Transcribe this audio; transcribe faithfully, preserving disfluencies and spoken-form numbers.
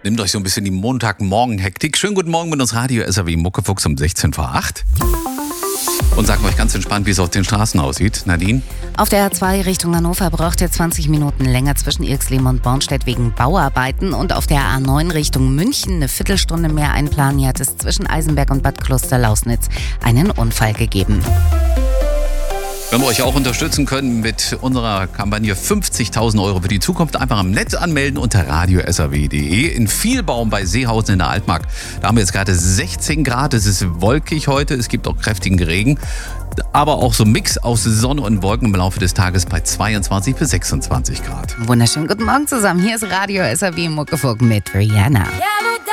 Nehmt euch so ein bisschen die Montagmorgen-Hektik. Schönen guten Morgen mit uns Radio S R W Muckefuchs um sechzehn vor acht. Und sagen euch ganz entspannt, wie es auf den Straßen aussieht. Nadine? Auf der A zwei Richtung Hannover braucht ihr zwanzig Minuten länger zwischen Irxleben und Bornstedt wegen Bauarbeiten. Und auf der A neun Richtung München eine Viertelstunde mehr einplanen. Hier hat es zwischen Eisenberg und Bad Kloster-Lausnitz einen Unfall gegeben. Wenn wir euch auch unterstützen können mit unserer Kampagne fünfzigtausend Euro für die Zukunft, einfach am Netz anmelden unter radio s r w punkt d e. In Vielbaum bei Seehausen in der Altmark, da haben wir jetzt gerade sechzehn Grad, es ist wolkig heute, es gibt auch kräftigen Regen, aber auch so ein Mix aus Sonne und Wolken im Laufe des Tages bei zweiundzwanzig bis sechsundzwanzig Grad. Wunderschönen guten Morgen zusammen, hier ist Radio S R W Muckefuchs mit Rihanna.